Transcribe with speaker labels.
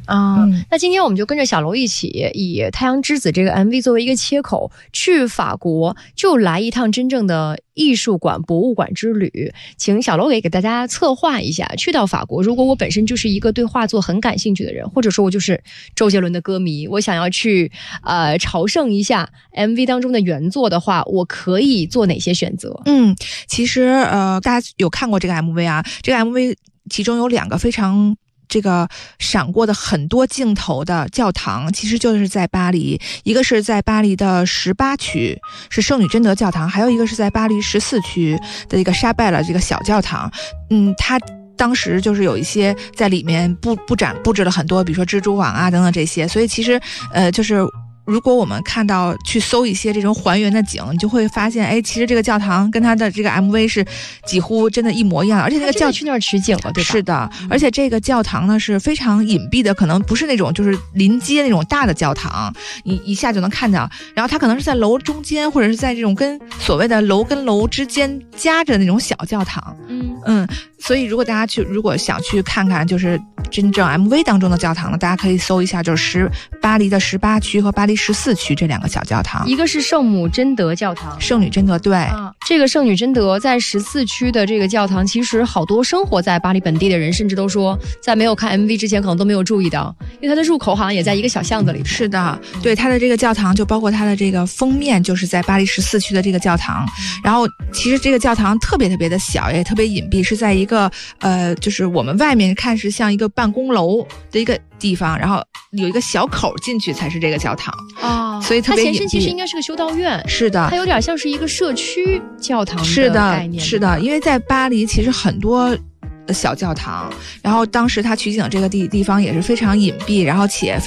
Speaker 1: 那今天我们就跟着小楼一起以《太阳之子》这个 MV 作为一个切口，去法国就来一趟真正的艺术馆博物馆之旅。请小楼给大家策划一下，去到法国，如果我本身就是一个对画作很感兴趣的人，或者说我就是周杰伦的歌迷，我想要去朝圣一下 MV 当中的原作的话，我可以做哪些选择？
Speaker 2: 其实大家有看过这个 MV 啊，这个 MV 其中有2个非常这个闪过的很多镜头的教堂，其实就是在巴黎，一个是在巴黎的18区是圣女贞德教堂，还有一个是在巴黎14区的一个沙拜勒这个小教堂。它当时就是有一些在里面布置了很多，比如说蜘蛛网啊等等这些，所以其实就是如果我们看到去搜一些这种还原的景，你就会发现，其实这个教堂跟它的这个 MV 是几乎真的一模一样，而且那个
Speaker 1: 去那儿取景了，对吧？
Speaker 2: 是的，而且这个教堂呢是非常隐蔽的，可能不是那种就是临街那种大的教堂，你一下就能看到。然后它可能是在楼中间，或者是在这种跟所谓的楼跟楼之间夹着那种小教堂。所以如果大家如果想去看看就是真正 MV 当中的教堂呢，大家可以搜一下，就是巴黎的18区和巴黎14区这2个小教堂。
Speaker 1: 一个是圣母贞德教堂，
Speaker 2: 圣女贞德，对，
Speaker 1: 这个圣女贞德在14区的这个教堂，其实好多生活在巴黎本地的人甚至都说，在没有看 MV 之前可能都没有注意到，因为它的入口好像也在一个小巷子里。
Speaker 2: 是的，对，它的这个教堂就包括它的这个封面就是在巴黎14区的这个教堂。然后其实这个教堂特别特别的小，也特别隐蔽，是在一个就是我们外面看是像一个办公楼的一个地方，然后有一个小口进去才是这个教堂所以特别隐蔽。它前
Speaker 1: 身其实应该是个修道院，
Speaker 2: 是的，
Speaker 1: 它有点像是一个社区教堂的概念。
Speaker 2: 是的，因为在巴黎其实很多小教堂，然后当时它取景这个地方也是非常隐蔽，然后且